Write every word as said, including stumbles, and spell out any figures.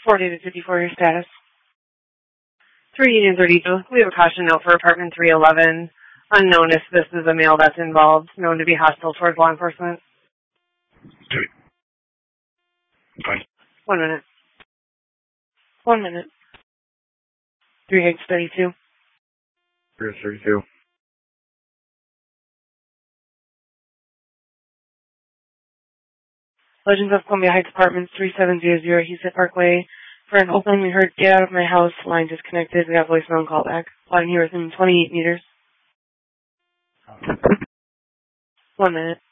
forty to fifty-four, your status. three eighty and thirty-two. We have a caution note for apartment three eleven. Unknown if this is a male that's involved, known to be hostile towards law enforcement. Fine. One minute. One minute. three eighty thirty-two. three thirty-two. Legends of Columbia Heights Apartments, three seven zero zero, Heath Parkway. For an open, we heard, get out of my house, line disconnected. We got voicemail and call back. Line here within twenty-eight meters. One minute.